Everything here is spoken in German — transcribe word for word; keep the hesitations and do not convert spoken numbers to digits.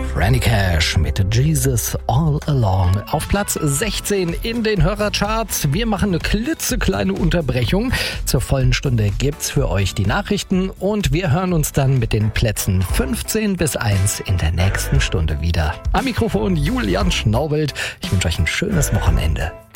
Granny Cash mit Jesus All Along auf Platz sechzehn in den Hörercharts. Wir machen eine klitzekleine Unterbrechung. Zur vollen Stunde gibt's für euch die Nachrichten und wir hören uns dann mit den Plätzen fünfzehn bis eins in der nächsten Stunde wieder. Am Mikrofon Julian Schnaubelt. Ich wünsche euch ein schönes Wochenende.